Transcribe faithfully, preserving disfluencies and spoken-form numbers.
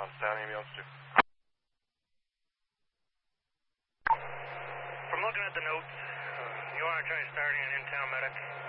Down ambulance two. From looking at the notes, uh, you are trying starting an in-town medic.